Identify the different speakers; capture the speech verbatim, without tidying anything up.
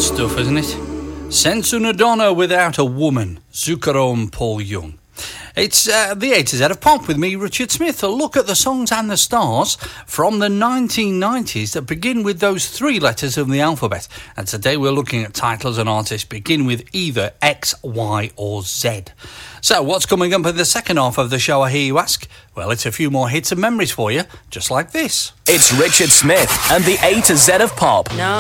Speaker 1: stuff, isn't it? Sense una donna without a woman. Zucchero and Paul Young. It's uh, the A to Z of Pop with me, Richard Smith. A look at the songs and the stars from the nineteen nineties that begin with those three letters of the alphabet. And today we're looking at titles and artists begin with either X, Y or Z. So what's coming up in the second half of the show, I hear you ask? Well, it's a few more hits and memories for you, just like this.
Speaker 2: It's Richard Smith and the A to Z of Pop.
Speaker 3: No.